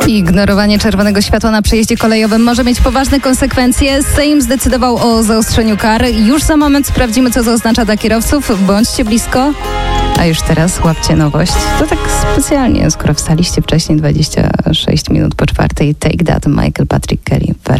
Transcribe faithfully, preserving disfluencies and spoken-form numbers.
Ignorowanie czerwonego światła na przejeździe kolejowym może mieć poważne konsekwencje. Sejm zdecydował o zaostrzeniu kar. Już za moment sprawdzimy, co to oznacza dla kierowców. Bądźcie blisko. A już teraz łapcie nowość. To tak specjalnie, skoro wstaliście wcześniej, dwadzieścia sześć minut po czwartej. Take That, Michael Patrick Kelly.